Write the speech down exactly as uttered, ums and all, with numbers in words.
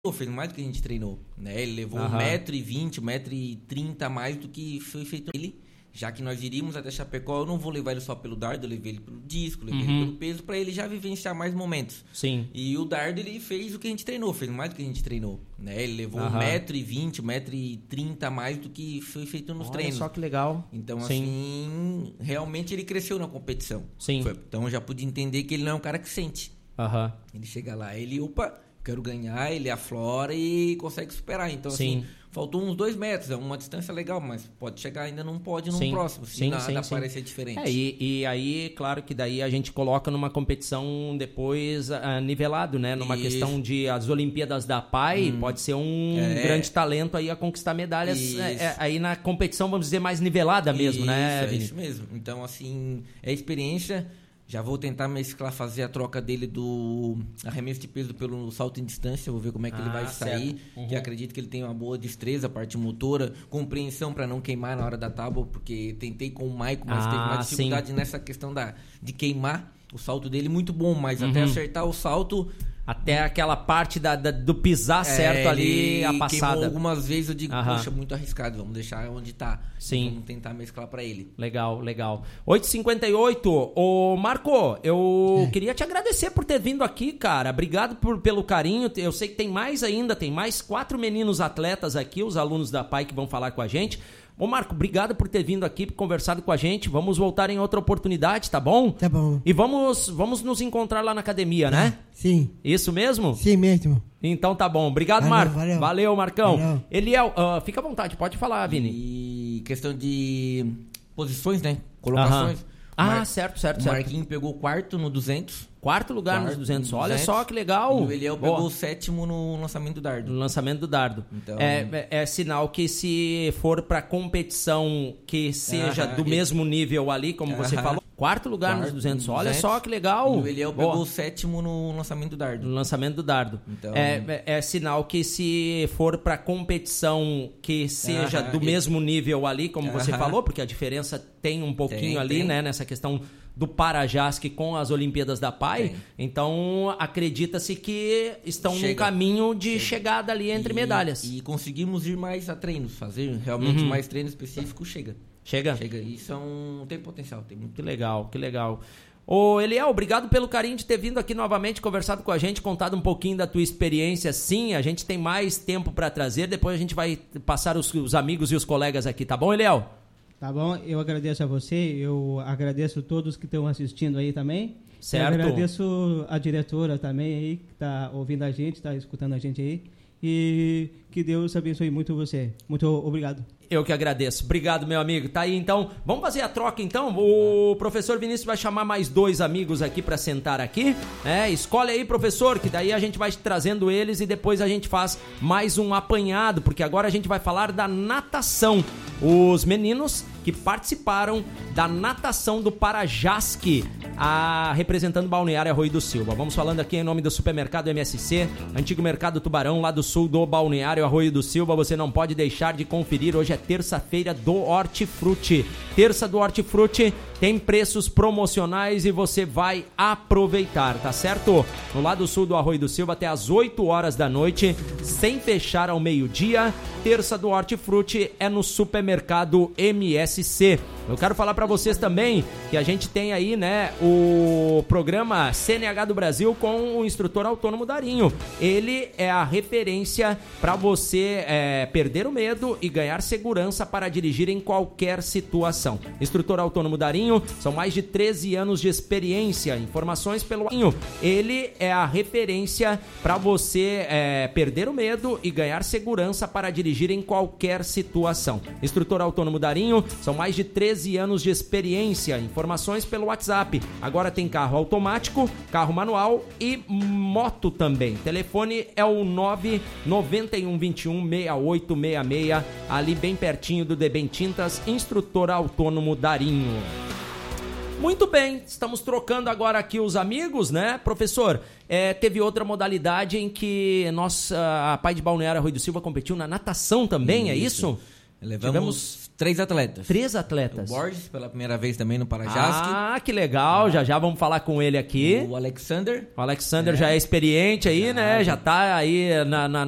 fez mais do que a gente treinou, né? Ele levou um metro e vinte, um metro e trinta a mais do que foi feito ele. Já que nós iríamos até Chapecó, eu não vou levar ele só pelo dardo, eu levei ele pelo disco, levei uhum. ele pelo peso, pra ele já vivenciar mais momentos. Sim. E o dardo, ele fez o que a gente treinou, fez mais do que a gente treinou, né? Ele levou um metro e vinte, um metro e trinta a mais do que foi feito nos Olha treinos. Só que legal. Então, Sim. assim, realmente ele cresceu na competição. Sim. Foi, então, eu já pude entender que ele não é um cara que sente. Uhum. Ele chega lá, ele, opa, quero ganhar, ele aflora e consegue superar. Então, sim. assim, faltou uns dois metros, é uma distância legal, mas pode chegar, ainda não pode no sim. próximo, se sim, nada sim, parecer sim. diferente. É, e, e aí, claro que daí a gente coloca numa competição depois uh, nivelado, né? Numa Isso. questão de as Olimpíadas da P A I, hum. pode ser um é. grande talento aí a conquistar medalhas é, é, aí na competição, vamos dizer, mais nivelada mesmo, isso, né, Vini? É isso mesmo. Então, assim, é experiência. Já vou tentar mesclar, fazer a troca dele do arremesso de peso pelo salto em distância. Vou ver como é que ah, ele vai sair. Uhum. Que acredito que ele tem uma boa destreza, parte motora, compreensão para não queimar na hora da tábua, porque tentei com o Maicon, mas ah, teve uma dificuldade sim. nessa questão da, de queimar. O salto dele muito bom, mas uhum. até acertar o salto... Até aquela parte da, da, do pisar é, certo ali, a passada. Queimou algumas vezes, eu digo, Aham. poxa, muito arriscado, vamos deixar onde tá. Sim. Vamos tentar mesclar pra ele. Legal, legal. oito e cinquenta e oito, ô Marco, eu é. queria te agradecer por ter vindo aqui, cara. Obrigado por, pelo carinho. Eu sei que tem mais ainda, tem mais quatro meninos atletas aqui, os alunos da P A I que vão falar com a gente. Ô Marco, obrigado por ter vindo aqui, conversado com a gente. Vamos voltar em outra oportunidade, tá bom? Tá bom. E vamos, vamos nos encontrar lá na academia, tá. né? Sim. Isso mesmo? Sim mesmo. Então tá bom. Obrigado, valeu, Marco. Valeu, valeu Marcão. Valeu. Eliel, uh, fica à vontade, pode falar, Vini. E questão de posições, né? Colocações. Uh-huh. Ah, Mar... certo, certo, o certo. O Marquinhos pegou o quarto no duzentos. Quarto lugar quarto, nos duzentos. Olha duzentos. só que legal. E o Eliel pegou o sétimo no lançamento do dardo. No lançamento do dardo. Então... É, é, é sinal que se for pra competição que seja uh-huh. do mesmo nível ali, como uh-huh. você falou, quarto lugar quarto, nos duzentos. Olha duzentos. Só que legal. E o Eliel pegou Boa. o sétimo no lançamento do dardo. No lançamento do dardo. Então... É, é, é sinal que se for pra competição que seja uh-huh. do mesmo nível ali, como uh-huh. você falou, porque a diferença tem um pouquinho tem, ali, tem. né, nessa questão do Parajasc com as Olimpíadas da P A I. Tem. Então, acredita-se que estão Chega. num caminho de Chega. chegada ali entre e, medalhas. E conseguimos ir mais a treinos, fazer realmente uhum. mais treinos específicos, chega. Chega? Chega. E são, tem potencial, tem muito. Que legal, que legal. Ô, Eliel, obrigado pelo carinho de ter vindo aqui novamente, conversado com a gente, contado um pouquinho da tua experiência. Sim, a gente tem mais tempo para trazer, depois a gente vai passar os, os amigos e os colegas aqui, tá bom, Eliel? Tá bom, eu agradeço a você, eu agradeço a todos que estão assistindo aí também. Certo. Eu agradeço a diretora também aí, que está ouvindo a gente, está escutando a gente aí. E que Deus abençoe muito você. Muito obrigado. Eu que agradeço. Obrigado, meu amigo. Tá aí, então. Vamos fazer a troca, então? O professor Vinícius vai chamar mais dois amigos aqui para sentar aqui. É, escolhe aí, professor, que daí a gente vai trazendo eles e depois a gente faz mais um apanhado, porque agora a gente vai falar da natação. Os meninos que participaram da natação do Parajasc, a, representando o Balneário Arroio do Silva. Vamos falando aqui em nome do Supermercado M S C, antigo Mercado Tubarão, lá do sul do Balneário Arroio do Silva. Você não pode deixar de conferir. Hoje é terça-feira do Hortifruti. Terça do Hortifruti tem preços promocionais e você vai aproveitar, tá certo? No lado sul do Arroio do Silva até às oito horas da noite, sem fechar ao meio-dia. Terça do Hortifruti é no Supermercado M S C. Eu quero falar para vocês também que a gente tem aí, né, o programa C N H do Brasil com o instrutor autônomo Darinho. Ele é a referência para você é, perder o medo e ganhar segurança para dirigir em qualquer situação. Instrutor autônomo Darinho, são mais de treze anos de experiência. Informações pelo Darinho. Ele é a referência para você é, perder o medo e ganhar segurança para dirigir em qualquer situação. Instrutor autônomo Darinho, são mais de treze anos de experiência. Informações pelo WhatsApp. Agora tem carro automático, carro manual e moto também. Telefone é o nove nove um dois um seis oito seis seis, ali bem pertinho do Debem Tintas. Instrutor autônomo Darinho. Muito bem, estamos trocando agora aqui os amigos, né? Professor, é, teve outra modalidade em que nós, a P A I de Balneário Arroio do Silva competiu na natação também, isso. É isso? Levamos Tivemos três atletas. Três atletas. O Borges, pela primeira vez também no Parajasc. Ah, que legal, ah. já já vamos falar com ele aqui. O Alexander. O Alexander é. já é experiente aí, já, né? Já tá aí na... na